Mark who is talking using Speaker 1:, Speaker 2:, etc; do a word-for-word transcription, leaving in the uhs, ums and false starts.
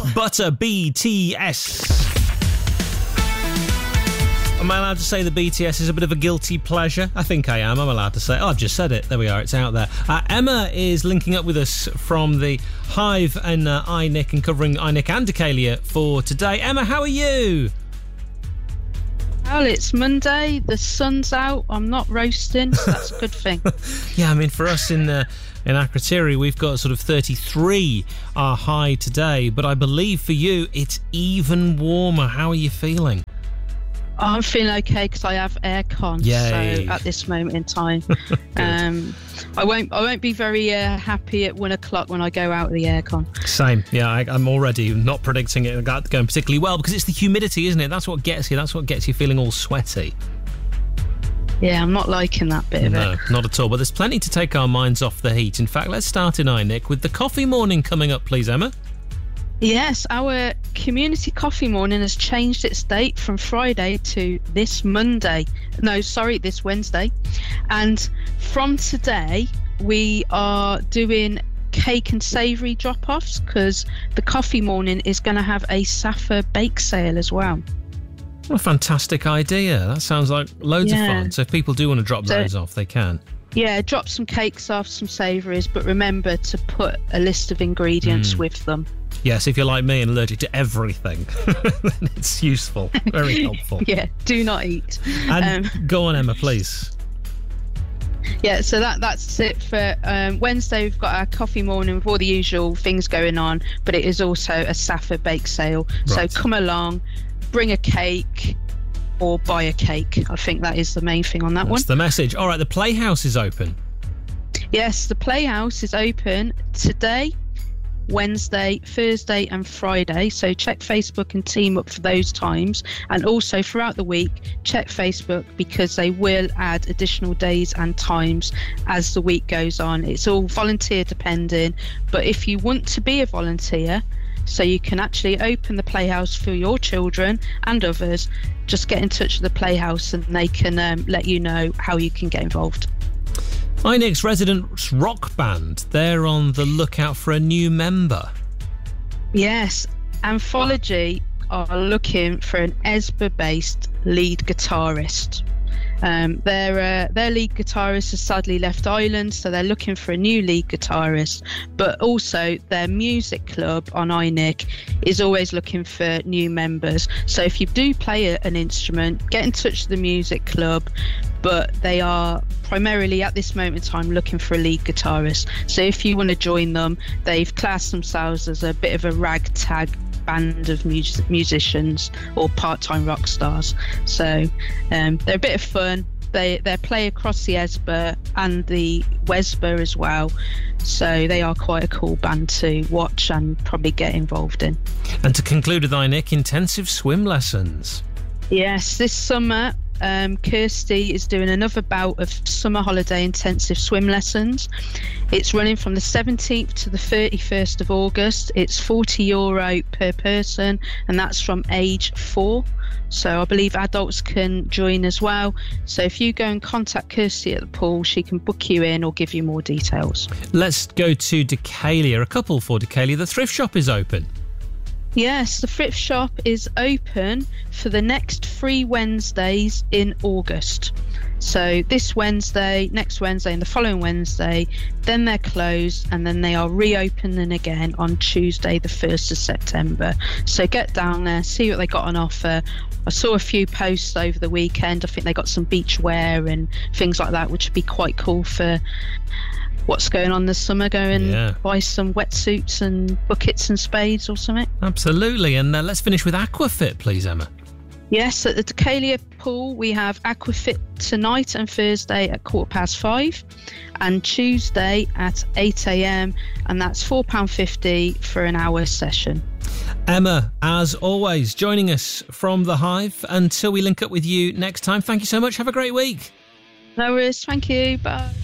Speaker 1: Butter B T S. Am I allowed to say the B T S is a bit of a guilty pleasure? I think I am. I'm allowed to say. Oh, I've just said it. There we are. It's out there. Uh, Emma is linking up with us from the Hive and uh, iNick and covering iNick and Decalia for today. Emma, how are you?
Speaker 2: Well, it's Monday. The sun's out. I'm not roasting, so that's a good thing.
Speaker 1: Yeah, I mean, for us in uh, in Akrotiri, we've got sort of thirty-three, our high today. But I believe for you, it's even warmer. How are you feeling?
Speaker 2: I'm feeling okay because I have aircon.
Speaker 1: Yay.
Speaker 2: So at this moment in time, um, I won't. I won't be very uh, happy at one o'clock when I go out of the aircon.
Speaker 1: Same. Yeah, I, I'm already not predicting it going particularly well because it's the humidity, isn't it? That's what gets you. That's what gets you feeling all sweaty.
Speaker 2: Yeah, I'm not liking that bit of
Speaker 1: no,
Speaker 2: it.
Speaker 1: No, not at all. But there's plenty to take our minds off the heat. In fact, let's start in iNick with the coffee morning coming up, please, Emma.
Speaker 2: Yes, our community coffee morning has changed its date from Friday to this Monday. No, sorry, this Wednesday. And from today, we are doing cake and savoury drop-offs because the coffee morning is going to have a Safa bake sale as well.
Speaker 1: What a fantastic idea. That sounds like loads
Speaker 2: yeah.
Speaker 1: of fun. So if people do want to drop
Speaker 2: so,
Speaker 1: those off, they can.
Speaker 2: Yeah, drop some cakes off, some savouries, but remember to put a list of ingredients mm. with them.
Speaker 1: Yes, if you're like me and allergic to everything, then it's useful, very helpful.
Speaker 2: Yeah, do not eat.
Speaker 1: And um, go on, Emma, please.
Speaker 2: Yeah, so that that's it for um, Wednesday. We've got our coffee morning with all the usual things going on, but it is also a Safa bake sale. Right. So come along, bring a cake or buy a cake. I think that is the main thing on that
Speaker 1: that's
Speaker 2: one.
Speaker 1: That's the message. All right, the Playhouse is open.
Speaker 2: Yes, the Playhouse is open today, Wednesday, Thursday and Friday. So check Facebook and team up for those times. And also throughout the week, check Facebook because they will add additional days and times as the week goes on. It's all volunteer dependent. But if you want to be a volunteer, so you can actually open the Playhouse for your children and others, just get in touch with the Playhouse and they can um, let you know how you can get involved.
Speaker 1: iNick's resident rock band, they're on the lookout for a new member.
Speaker 2: Yes, Anthology are looking for an Esber-based lead guitarist. Um, their uh, their lead guitarist has sadly left Ireland, so they're looking for a new lead guitarist. But also their music club on iNick is always looking for new members. So if you do play a, an instrument, get in touch with the music club. But they are primarily at this moment in time looking for a lead guitarist. So if you want to join them, they've classed themselves as a bit of a ragtag band of mus- musicians or part-time rock stars. So um, they're a bit of fun. They they play across the Esber and the Wesber as well. So they are quite a cool band to watch and probably get involved in.
Speaker 1: And to conclude with iNick, intensive swim lessons.
Speaker 2: Yes, this summer Um, Kirsty is doing another bout of summer holiday intensive swim lessons. It's running from the seventeenth to the thirty-first of August. It's forty euro per person, and that's from age four. So I believe adults can join as well. So if you go and contact Kirsty at the pool, she can book you in or give you more details.
Speaker 1: Let's go to Decalia. A couple for Decalia. The thrift shop is open.
Speaker 2: Yes, the thrift shop is open for the next three Wednesdays in August. So this Wednesday, next Wednesday and the following Wednesday, then they're closed and then they are reopening again on Tuesday the first of September. So get down there, see what they got on offer. I saw a few posts over the weekend. I think they got some beach wear and things like that, which would be quite cool for what's going on this summer. Go and yeah. buy some wetsuits and buckets and spades or something.
Speaker 1: Absolutely. And uh, let's finish with Aquafit, please, Emma.
Speaker 2: Yes, at the Decalia pool, we have Aquafit tonight and Thursday at quarter past five and Tuesday at eight a.m. and that's four pounds fifty for an hour session.
Speaker 1: Emma, as always, joining us from the Hive. Until we link up with you next time, thank you so much. Have a great week.
Speaker 2: No worries. Thank you. Bye.